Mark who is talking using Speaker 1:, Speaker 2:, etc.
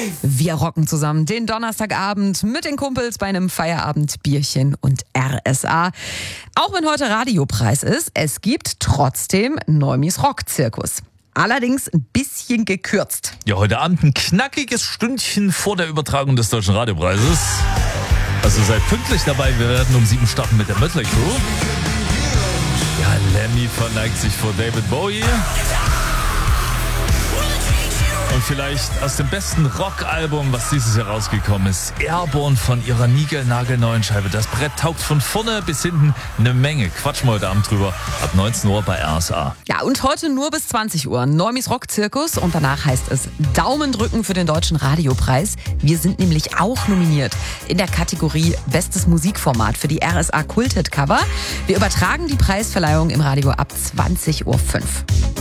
Speaker 1: Wir rocken zusammen den Donnerstagabend mit den Kumpels bei einem Feierabendbierchen und RSA. Auch wenn heute Radiopreis ist, es gibt trotzdem Neumis Rockzirkus. Allerdings ein bisschen gekürzt.
Speaker 2: Ja, heute Abend ein knackiges Stündchen vor der Übertragung des Deutschen Radiopreises. Also seid pünktlich dabei, wir werden um 7 starten mit der Mötley Crüe. Ja, Lemmy verneigt sich vor David Bowie. Und vielleicht aus dem besten Rockalbum, was dieses Jahr rausgekommen ist, Airborne von ihrer niegelnagelneuen Scheibe. Das Brett taugt von vorne bis hinten eine Menge. Quatschen wir heute Abend drüber. Ab 19 Uhr bei RSA.
Speaker 1: Ja, und heute nur bis 20 Uhr. Neumis Rockzirkus. Und danach heißt es Daumen drücken für den Deutschen Radiopreis. Wir sind nämlich auch nominiert in der Kategorie Bestes Musikformat für die RSA Kulthit Cover. Wir übertragen die Preisverleihung im Radio ab 20.05 Uhr.